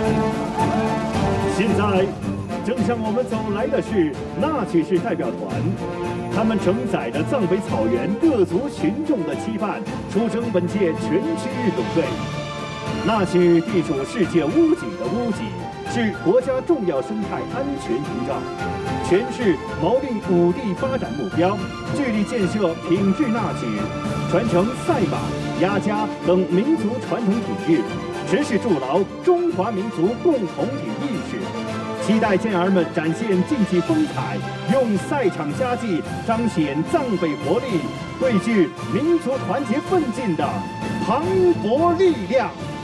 现在，正向我们走来的是纳曲市代表团，他们承载着藏北草原各族群众的期盼，出征本届全区运动会。纳曲地处世界屋脊的屋脊，是国家重要生态安全营造，诠释锚定5地发展目标，聚力建设品质纳曲，传承赛马、鸭家等民族传统体育，持续筑牢中华民族共同体意识。期待健儿们展现竞技风采，用赛场佳绩彰显藏北活力，汇聚民族团结奋进的磅礴力量。